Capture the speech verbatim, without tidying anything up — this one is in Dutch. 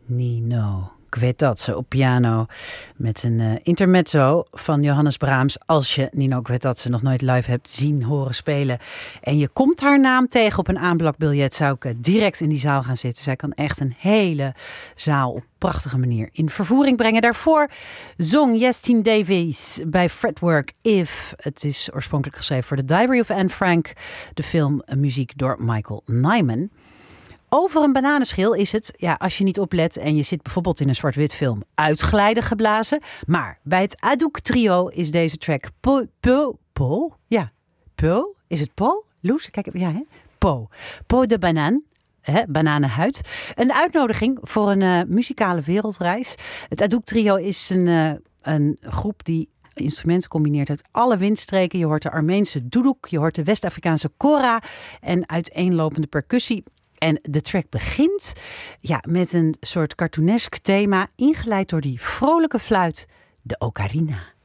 Nino Guetazze op piano met een uh, intermezzo van Johannes Brahms. Als je Nino Guetazze nog nooit live hebt zien horen spelen en je komt haar naam tegen op een aanplakbiljet, zou ik uh, direct in die zaal gaan zitten. Zij kan echt een hele zaal op prachtige manier in vervoering brengen. Daarvoor zong Justine Davies bij Fretwork If. Het is oorspronkelijk geschreven voor The Diary of Anne Frank, de film uh, muziek door Michael Nyman. Over een bananenschil is het, ja, als je niet oplet en je zit bijvoorbeeld in een zwart-wit film, uitglijden geblazen. Maar bij het Adouk trio is deze track Po, Po, Po, ja, Po, is het Po? Loes, kijk, ja, hè? Po, Po de banaan. He, bananenhuid. Een uitnodiging voor een uh, muzikale wereldreis. Het Adouk trio is een, uh, een groep die instrumenten combineert uit alle windstreken. Je hoort de Armeense doudouk, je hoort de West-Afrikaanse kora en uiteenlopende percussie. En de track begint ja, met een soort cartoonesk thema, ingeleid door die vrolijke fluit, de ocarina.